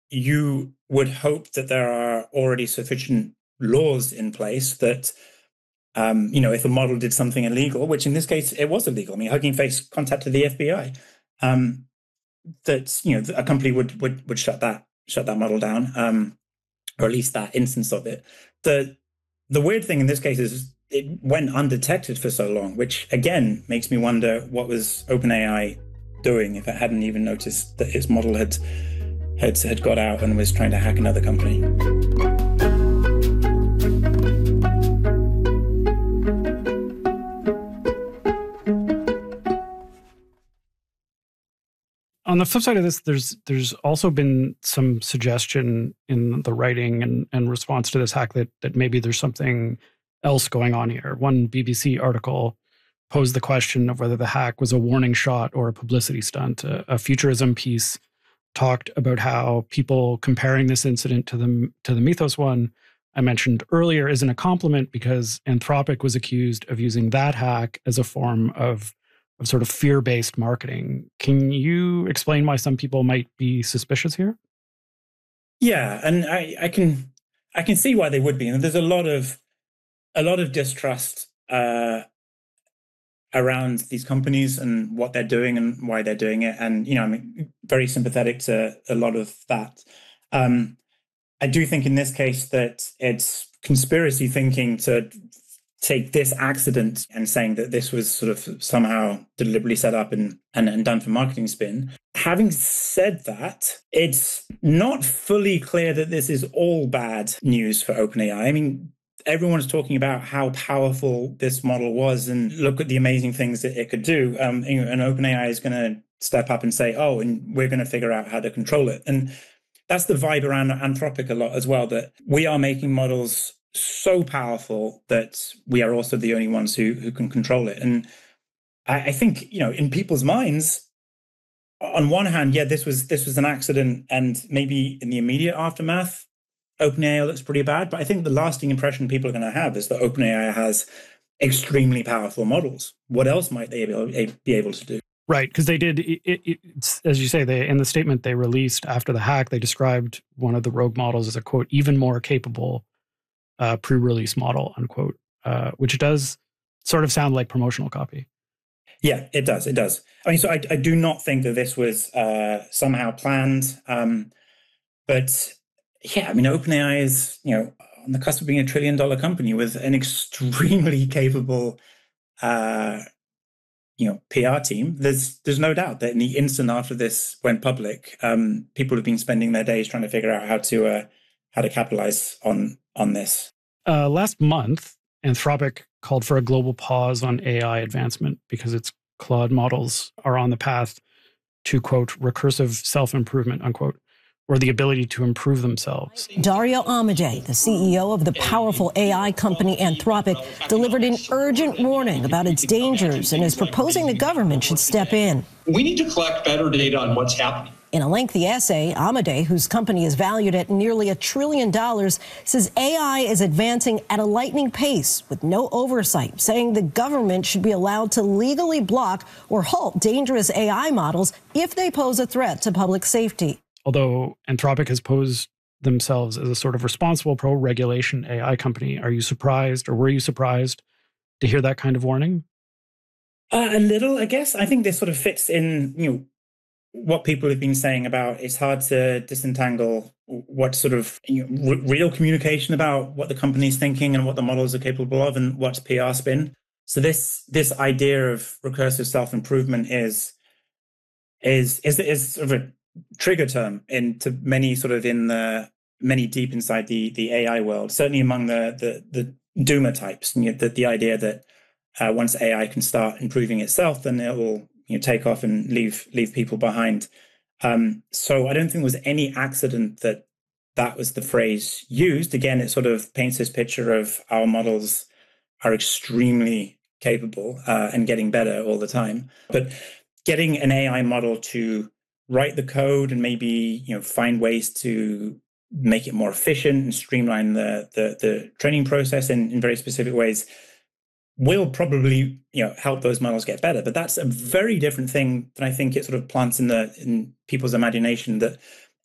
you would hope that there are already sufficient laws in place that, if a model did something illegal, which in this case it was illegal. I mean, Hugging Face contacted the FBI. That a company would shut that model down, or at least that instance of it. The weird thing in this case is it went undetected for so long, which again makes me wonder what was OpenAI doing if it hadn't even noticed that its model had got out and was trying to hack another company. On the flip side of this, there's also been some suggestion in the writing and response to this hack that maybe there's something else going on here. One BBC article posed the question of whether the hack was a warning shot or a publicity stunt. A Futurism piece talked about how people comparing this incident to the Mythos one I mentioned earlier isn't a compliment because Anthropic was accused of using that hack as a form of sort of fear-based marketing. Can you explain why some people might be suspicious here? Yeah, and I can see why they would be. And there's a lot of distrust around these companies and what they're doing and why they're doing it. And I'm very sympathetic to a lot of that. I do think in this case that it's conspiracy thinking to take this accident and saying that this was sort of somehow deliberately set up and done for marketing spin. Having said that, it's not fully clear that this is all bad news for OpenAI. I mean, everyone's talking about how powerful this model was and look at the amazing things that it could do. And OpenAI is going to step up and say, oh, and we're going to figure out how to control it. And that's the vibe around Anthropic a lot as well, that we are making models so powerful that we are also the only ones who can control it. And I think, in people's minds, on one hand, yeah, this was an accident, and maybe in the immediate aftermath, OpenAI looks pretty bad. But I think the lasting impression people are going to have is that OpenAI has extremely powerful models. What else might they be able to do? Right, because they did, as you say, in the statement they released after the hack, they described one of the rogue models as a, quote, even more capable pre-release model, unquote, which does sort of sound like promotional copy. Yeah, it does. It does. I mean, so I do not think that this was somehow planned. But yeah, I mean, OpenAI is, on the cusp of being $1 trillion company with an extremely capable, PR team. There's no doubt that in the instant after this went public, people have been spending their days trying to figure out how to capitalize on this. Last month, Anthropic called for a global pause on AI advancement because its Claude models are on the path to, quote, recursive self-improvement, unquote, or the ability to improve themselves. Dario Amodei, the CEO of the powerful AI company Anthropic, delivered an urgent warning about its dangers and is proposing the government should step in. We need to collect better data on what's happening. In a lengthy essay, Amodei, whose company is valued at nearly $1 trillion, says AI is advancing at a lightning pace with no oversight, saying the government should be allowed to legally block or halt dangerous AI models if they pose a threat to public safety. Although Anthropic has posed themselves as a sort of responsible pro-regulation AI company, are you surprised, or were you surprised to hear that kind of warning? A little, I guess. I think this sort of fits in, what people have been saying about it's hard to disentangle what sort of real communication about what the company's thinking and what the models are capable of and what's PR spin. So this idea of recursive self-improvement is sort of a trigger term into many deep inside the AI world, certainly among the doomer types. The idea that once AI can start improving itself, then it will take off and leave people behind. So I don't think there was any accident that was the phrase used. Again, it sort of paints this picture of our models are extremely capable and getting better all the time. But getting an AI model to write the code and maybe find ways to make it more efficient and streamline the training process in very specific ways will probably help those models get better. But that's a very different thing than I think it sort of plants in people's imagination, that